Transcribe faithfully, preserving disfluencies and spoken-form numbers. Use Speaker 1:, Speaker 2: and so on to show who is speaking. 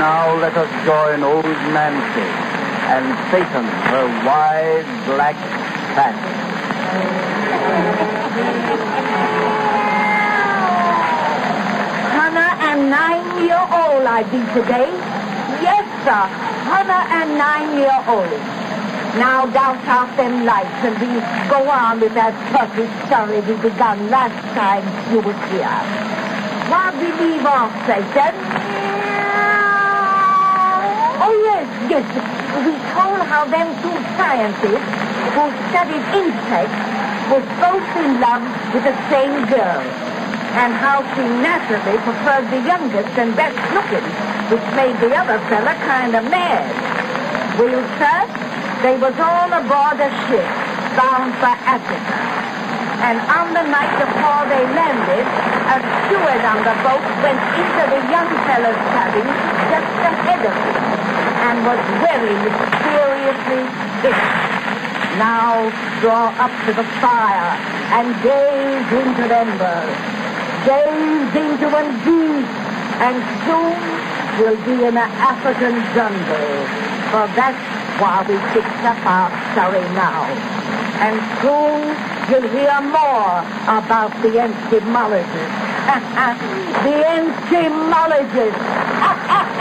Speaker 1: now let us join old Nancy and Satan, her wide black back.
Speaker 2: Hundred and nine year old I be today. Yes, sir. Hundred and nine year old. Now douse off them lights and we go on with that turkey story we begun last time you was here. What we leave off, Satan? Oh, yes, yes. We told how them two scientists who studied insects was both in love with the same girl, and how she naturally preferred the youngest and best looking, which made the other fella kind of mad. Well, sir, they was all aboard a ship bound for Africa. And on the night before they landed, a steward on the boat went into the young fella's cabin just ahead of him and was very mysteriously hit. Now draw up to the fire and gaze into the embers. Gaze into them deep, and soon we'll be in an African jungle. For that's why we picked up our story now. And soon you'll hear more about the entomologists. The entomologists.